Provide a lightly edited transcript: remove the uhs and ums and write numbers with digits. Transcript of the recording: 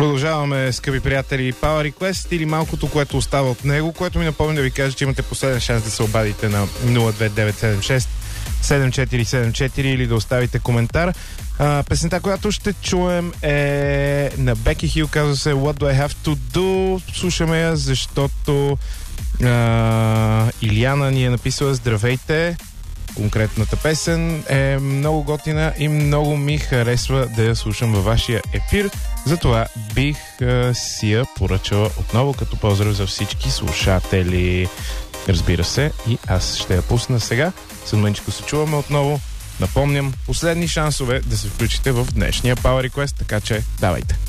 Продължаваме, скъпи приятели, Power Request или малкото, което остава от него, което ми напомня да ви кажа, че имате последен шанс да се обадите на 02976 7474 или да оставите коментар. Песента, която ще чуем е на Беки Хил, казва се What Do I Have To Do. Слушаме я, защото Илияна ни е написала здравейте. Конкретната песен е много готина и много ми харесва да я слушам във вашия ефир. Затова бих си я поръчала отново като поздрав за всички слушатели. Разбира се, и аз ще я пусна сега. След мъничко се чуваме отново. Напомням, последни шансове да се включите в днешния Power Request, така че давайте.